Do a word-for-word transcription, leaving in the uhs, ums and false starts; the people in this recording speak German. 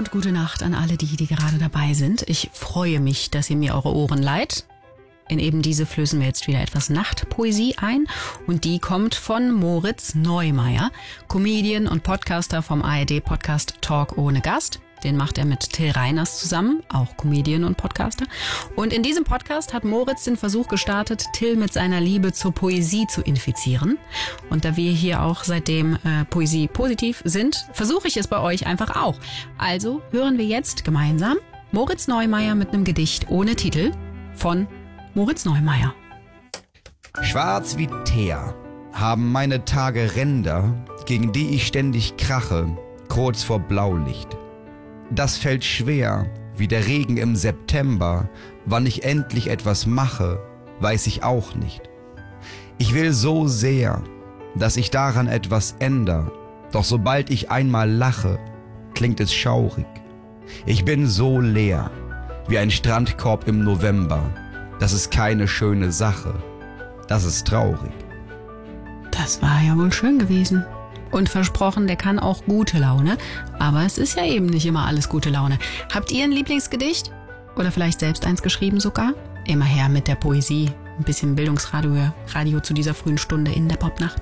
und gute Nacht an alle die, die gerade dabei sind. Ich freue mich, dass ihr mir eure Ohren leiht. In eben diese flößen wir jetzt wieder etwas Nachtpoesie ein und die kommt von Moritz Neumeier, Comedian und Podcaster vom A R D-Podcast Talk ohne Gast. Den macht er mit Till Reiners zusammen, auch Comedian und Podcaster. Und in diesem Podcast hat Moritz den Versuch gestartet, Till mit seiner Liebe zur Poesie zu infizieren. Und da wir hier auch seitdem äh, Poesie positiv sind, versuche ich es bei euch einfach auch. Also hören wir jetzt gemeinsam Moritz Neumeier mit einem Gedicht ohne Titel von Moritz Neumeier. Schwarz wie Teer haben meine Tage Ränder, gegen die ich ständig krache, kurz vor Blaulicht. Das fällt schwer, wie der Regen im September. Wann ich endlich etwas mache, weiß ich auch nicht. Ich will so sehr, dass ich daran etwas änder, doch sobald ich einmal lache, klingt es schaurig. Ich bin so leer, wie ein Strandkorb im November. Das ist keine schöne Sache, das ist traurig. Das war ja wohl schön gewesen. Und versprochen, der kann auch gute Laune. Aber es ist ja eben nicht immer alles gute Laune. Habt ihr ein Lieblingsgedicht? Oder vielleicht selbst eins geschrieben sogar? Immer her mit der Poesie. Ein bisschen Bildungsradio Radio zu dieser frühen Stunde in der Popnacht.